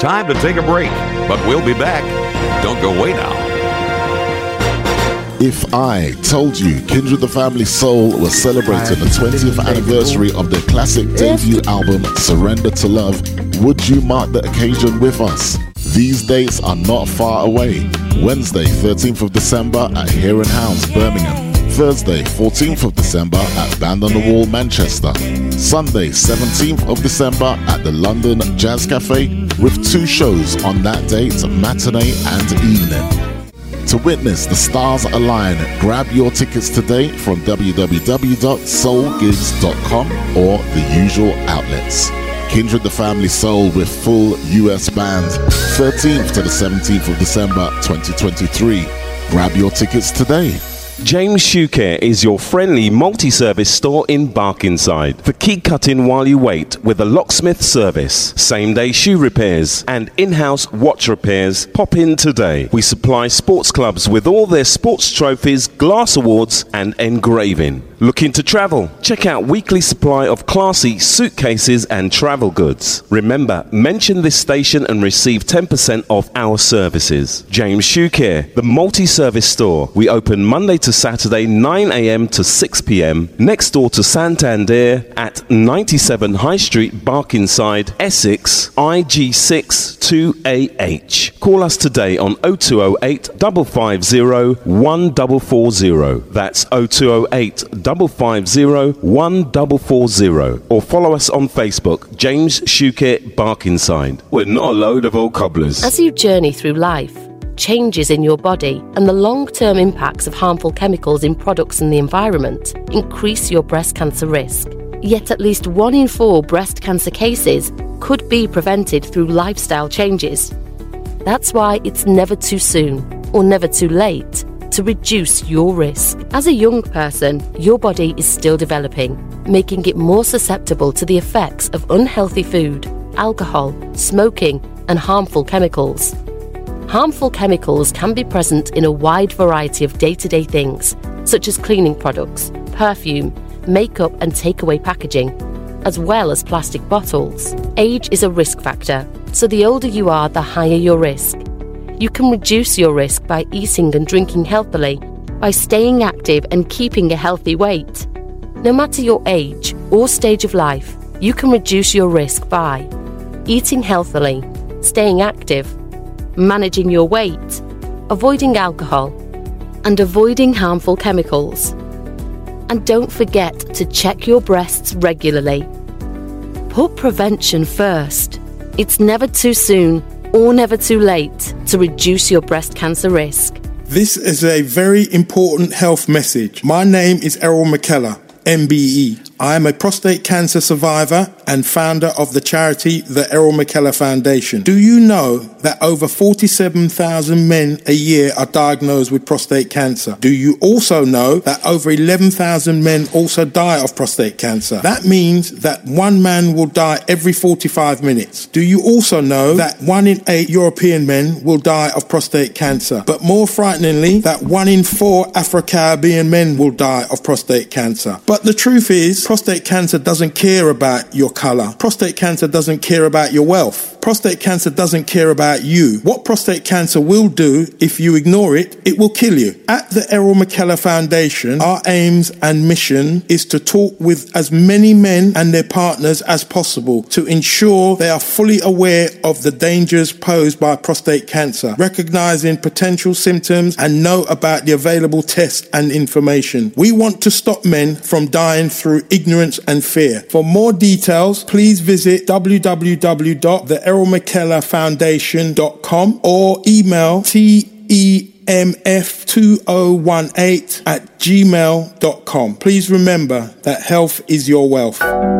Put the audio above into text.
Time to take a break, but we'll be back. Don't go away now. If I told you Kindred the Family Soul was celebrating the 20th anniversary of their classic debut album, Surrender to Love, would you mark the occasion with us? These dates are not far away. Wednesday, 13th of December at Heron House, Birmingham. Thursday, 14th of December at Band on the Wall, Manchester. Sunday, 17th of December at the London Jazz Cafe, with 2 shows on that date, matinee and evening. To witness the stars align, grab your tickets today from www.soulgigs.com or the usual outlets. Kindred the Family Soul with full US band, 13th to the 17th of December 2023. Grab your tickets today. James Shoe Care is your friendly multi-service store in Barkingside for key cutting while you wait with a locksmith service, same-day shoe repairs and in-house watch repairs. Pop in today. We supply sports clubs with all their sports trophies, glass awards and engraving. Looking to travel? Check out weekly supply of classy suitcases and travel goods. Remember, mention this station and receive 10% off our services. James Shoe Care, the multi-service store. We open Monday to Saturday 9 a.m. to 6 p.m. next door to Santander at 97 High Street, Barkingside, Essex, IG6 2AH. Call us today on 0208 550 1440. That's 0208 550 1440. Or follow us on Facebook, James Shoe Care Barkingside. We're not a load of old cobblers. As you journey through life, changes in your body and the long-term impacts of harmful chemicals in products and the environment increase your breast cancer risk. Yet at least 1 in 4 breast cancer cases could be prevented through lifestyle changes. That's why it's never too soon or never too late to reduce your risk. As a young person, your body is still developing, making it more susceptible to the effects of unhealthy food, alcohol, smoking, and harmful chemicals. Harmful chemicals can be present in a wide variety of day-to-day things, such as cleaning products, perfume, makeup and takeaway packaging, as well as plastic bottles. Age is a risk factor, so the older you are, the higher your risk. You can reduce your risk by eating and drinking healthily, by staying active and keeping a healthy weight. No matter your age or stage of life, you can reduce your risk by eating healthily, staying active, managing your weight, avoiding alcohol, and avoiding harmful chemicals. And don't forget to check your breasts regularly. Put prevention first. It's never too soon or never too late to reduce your breast cancer risk. This is a very important health message. My name is Errol McKellar, MBE. I am a prostate cancer survivor and founder of the charity, the Errol McKellar Foundation. Do you know that over 47,000 men a year are diagnosed with prostate cancer? Do you also know that over 11,000 men also die of prostate cancer? That means that 1 man will die every 45 minutes. Do you also know that 1 in 8 European men will die of prostate cancer? But more frighteningly, that 1 in 4 Afro-Caribbean men will die of prostate cancer. But the truth is, prostate cancer doesn't care about your colour. Prostate cancer doesn't care about your wealth. Prostate cancer doesn't care about you. What prostate cancer will do, if you ignore it, it will kill you. At the Errol McKellar Foundation, our aims and mission is to talk with as many men and their partners as possible to ensure they are fully aware of the dangers posed by prostate cancer, recognising potential symptoms and know about the available tests and information. We want to stop men from dying through ignorance and fear. For more details, please visit www.theerrolmckellarfoundation.com or email temf2018@gmail.com. Please remember that health is your wealth.